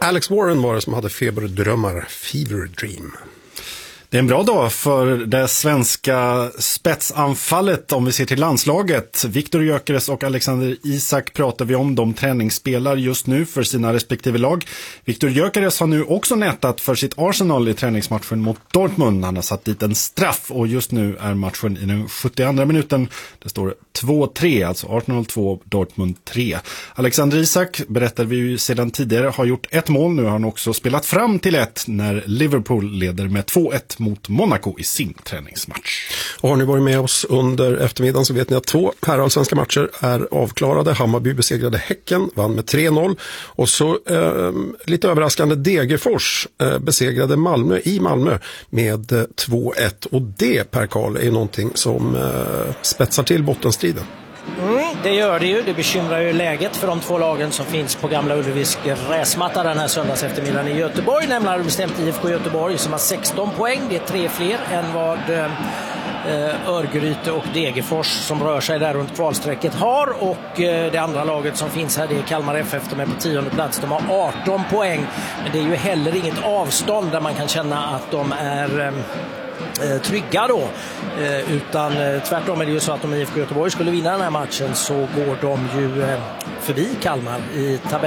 Alex Warren var det som hade feberdrömmar, Fever Dream. Det är en bra dag för det svenska spetsanfallet om vi ser till landslaget. Viktor Gyökeres och Alexander Isak pratar vi om. De träningsspelar just nu för sina respektive lag. Viktor Gyökeres har nu också nätat för sitt Arsenal i träningsmatchen mot Dortmund. Han har satt dit en straff och just nu är matchen i den 72:a minuten. Det står 2-3, alltså Arsenal 2, Dortmund 3. Alexander Isak, berättade vi ju sedan tidigare, har gjort ett mål. Nu har han också spelat fram till 1 när Liverpool leder med 2-1 mot Monaco i sin träningsmatch. Och har ni varit med oss under eftermiddagen så vet ni att 2 herrallsvenska matcher är avklarade. Hammarby besegrade Häcken, vann med 3-0. Och så lite överraskande Degerfors besegrade Malmö i Malmö med 2-1. Och det, Per Karl, är någonting som spetsar till bottenstriden. Det gör det ju. Det bekymrar ju läget för de 2 lagen som finns på Gamla Ullevis gräsmatta den här söndags eftermiddagen i Göteborg. Nämligen bestämt IFK Göteborg som har 16 poäng. Det är 3 fler än vad Örgryte och Degerfors som rör sig där runt kvalsträcket har. Och det andra laget som finns här, det är Kalmar FF. De är på 10:e plats. De har 18 poäng. Men det är ju heller inget avstånd där man kan känna att de är trygga då, utan tvärtom är det ju så att om IFK Göteborg skulle vinna den här matchen så går de ju förbi Kalmar i tabellen.